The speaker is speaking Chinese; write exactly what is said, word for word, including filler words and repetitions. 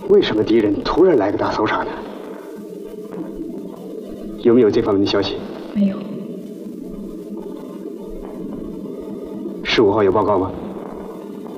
为什么敌人突然来个大搜查呢？有没有这方面的消息？ 没有。 十五号有报告吗？